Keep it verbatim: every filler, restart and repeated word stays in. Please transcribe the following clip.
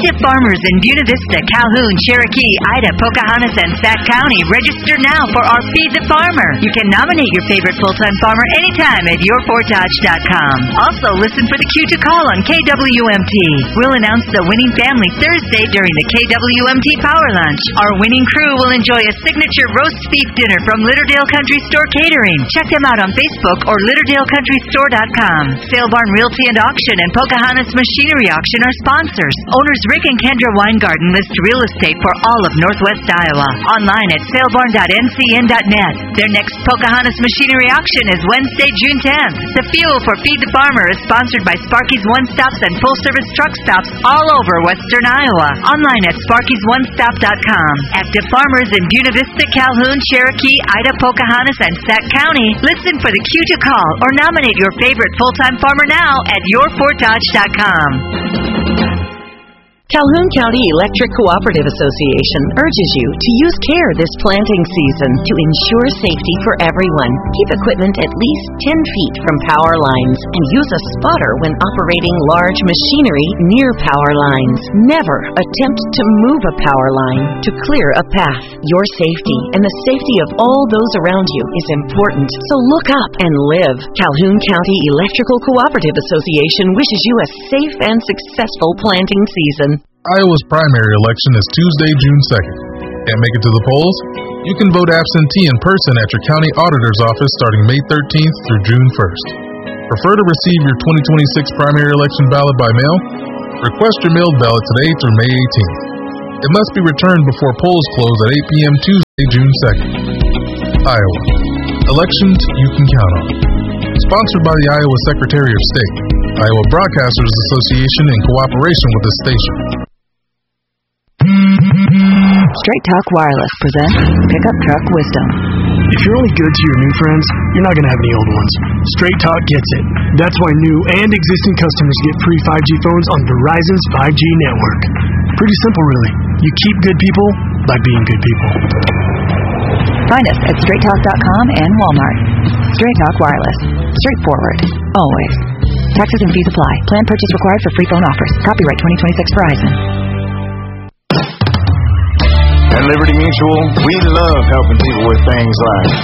Active farmers in Buena Vista, Calhoun, Cherokee, Ida, Pocahontas, and Sac County, register now for our Feed the Farmer. You can nominate your favorite full-time farmer anytime at your fort dodge dot com. Also, listen for the cue to call on K W M T. We'll announce the winning family Thursday during the K W M T Power Lunch. Our winning crew will enjoy a signature roast beef dinner from Litterdale Country Store Catering. Check them out on Facebook or litterdale country store dot com. Sale Barn Realty and Auction and Pocahontas Machinery Auction are sponsors. Owners Rick and Kendra Weingarten list real estate for all of Northwest Iowa. Online at sale barn dot n c n dot net. Their next Pocahontas Machinery Auction is Wednesday, June tenth. The fuel for Feed the Farmer is sponsored by Sparky's One Stops and Full Service Truck Stops all over Western Iowa. Online at sparkys one stop dot com. Active farmers in Buena Vista, Calhoun, Cherokee, Ida, Pocahontas, and Sac County, listen for the cue to call or nominate your favorite full-time farmer now at your fort dodge dot com. Calhoun County Electric Cooperative Association urges you to use care this planting season to ensure safety for everyone. Keep equipment at least ten feet from power lines and use a spotter when operating large machinery near power lines. Never attempt to move a power line to clear a path. Your safety and the safety of all those around you is important, so look up and live. Calhoun County Electrical Cooperative Association wishes you a safe and successful planting season. Iowa's primary election is Tuesday, June second. Can't make it to the polls? You can vote absentee in person at your county auditor's office starting May thirteenth through June first. Prefer to receive your twenty twenty-six primary election ballot by mail? Request your mailed ballot today through May eighteenth. It must be returned before polls close at eight p.m. Tuesday, June second. Iowa. Elections you can count on. Sponsored by the Iowa Secretary of State, Iowa Broadcasters Association in cooperation with the station. Straight Talk Wireless presents Pickup Truck Wisdom. If you're only good to your new friends, you're not going to have any old ones. Straight Talk gets it. That's why new and existing customers get free five G phones on Verizon's five G network. Pretty simple, really. You keep good people by being good people. Find us at straight talk dot com and Walmart. Straight Talk Wireless. Straightforward. Always. Taxes and fees apply. Plan purchase required for free phone offers. Copyright twenty twenty-six Verizon. At Liberty Mutual, we love helping people with things like